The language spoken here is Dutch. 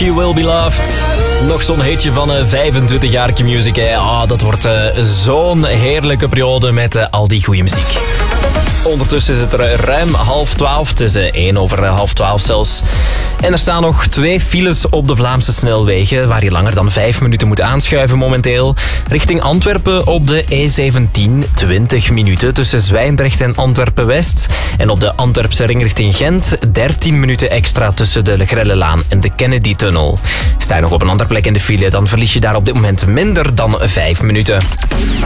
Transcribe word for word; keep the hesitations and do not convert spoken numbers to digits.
You Will Be Loved. Nog zo'n hitje van uh, vijfentwintig jaar Q-Music. Oh, dat wordt uh, zo'n heerlijke periode met uh, al die goede muziek. Ondertussen is het er ruim half twaalf. Het is uh, één over uh, half twaalf zelfs. En er staan nog twee files op de Vlaamse snelwegen, waar je langer dan vijf minuten moet aanschuiven momenteel. Richting Antwerpen op de E zeventien, twintig minuten tussen Zwijndrecht en Antwerpen-West. En op de Antwerpse ring richting Gent, dertien minuten extra tussen de Legrellelaan en de Kennedy-tunnel. Sta je nog op een andere plek in de file, dan verlies je daar op dit moment minder dan vijf minuten.